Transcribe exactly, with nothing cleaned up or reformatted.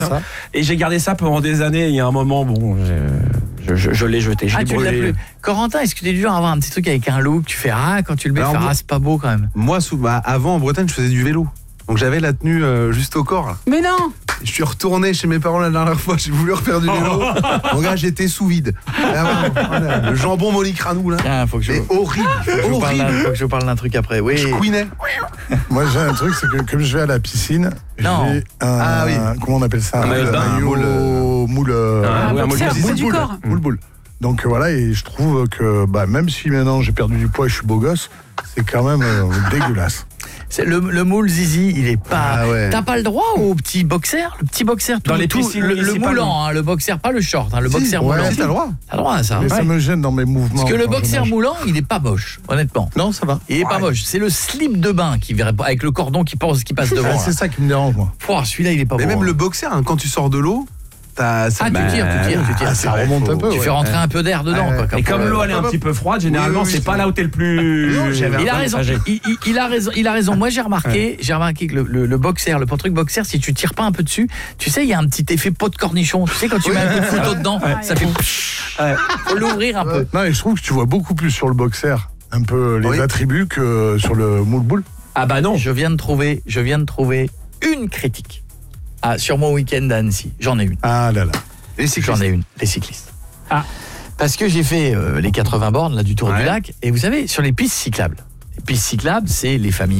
Ça. Et j'ai gardé ça pendant des années. Il y a un moment, bon, je, je, je l'ai jeté. Je Ah, l'ai tu l'as brûlé. plus. Corentin, est-ce que tu es du genre à avoir un petit truc avec un look? Tu fais ah, quand tu le mets, Alors, tu fais, moi- ah, c'est pas beau quand même. Moi, sous, bah, avant en Bretagne, je faisais du vélo. Donc j'avais la tenue euh, juste au corps. Là. Mais non. Je suis retourné chez mes parents la dernière fois, j'ai voulu refaire du vélo. Mon gars, j'étais sous vide. Ah, voilà, le jambon Molicranou là. Tiens, faut que je, C'est horrible, faut que je vous parle horrible. d'un- faut que je vous parle d'un truc après. Oui. Je couinais. Moi, j'ai un truc, c'est que comme je vais à la piscine, Non. j'ai un... Ah oui. Comment on appelle ça? Un maillot de bain. maillot, Moule, moule... euh, Ah, ouais, un boxer, moule- c'est du boule. corps. Moule boule. Donc euh, voilà, et je trouve que bah, même si maintenant j'ai perdu du poids et je suis beau gosse, c'est quand même euh, dégueulasse. C'est le, le moule zizi, il est pas. Ah ouais. T'as pas le droit au petit boxer, le petit boxer tout, Dans les tout- piscines le, le municipales, moulant, hein, le boxer, pas le short, hein, le Si, boxer ouais, moulant. Si, t'as le droit. T'as le droit à ça. Mais ça Ouais. me gêne dans mes mouvements. Parce que le quand je boxer nage. moulant, il est pas moche, honnêtement. Non, ça va. Il est pas moche. C'est le slip de bain qui verrait pas avec le cordon qui passe, qui passe devant. Ouais, là. c'est ça qui me dérange, moi. Pouah, celui-là, il est pas Mais beau. même hein. le boxer, hein, quand tu sors de l'eau, t'as. Ah, tu tires, tu tires, tu tires. Ah, ça remonte un peu. Tu ouais. fais rentrer un peu d'air dedans, Ouais. quoi. Et comme euh, l'eau elle est un petit peu froide, généralement Oui, oui, c'est oui, pas c'est là où t'es le plus. Non, j'avais Il a raison. avantagé. Il, il- il a raison. Il a raison. Moi, j'ai remarqué, j'ai remarqué que le, le, le boxer, le truc boxer, si tu tires pas un peu dessus, tu sais, il y a un petit effet pot de cornichon. Tu sais, quand tu mets un peu de photo dedans, ça fait. Ouais. Faut l'ouvrir un peu. Non, et je trouve que tu vois beaucoup plus sur le boxer un peu les Oui. attributs que sur le moule boule. Ah bah non. Je viens de trouver, je viens de trouver une critique ah, sur mon week-end à Annecy. J'en ai une. Ah là là. Les cyclistes. J'en ai une. Les cyclistes. Ah. Parce que j'ai fait euh, les quatre-vingts bornes là du Tour Ouais. du Lac et vous savez sur les pistes cyclables. Les pistes cyclables, c'est les familles